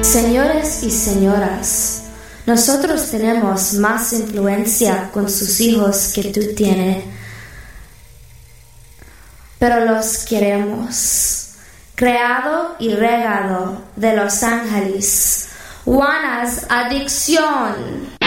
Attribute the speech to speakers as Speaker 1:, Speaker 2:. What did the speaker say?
Speaker 1: Señores y señoras, nosotros tenemos más influencia con sus hijos que tú tienes, pero los queremos. Creado y regado de Los Ángeles, Juana's Adicción.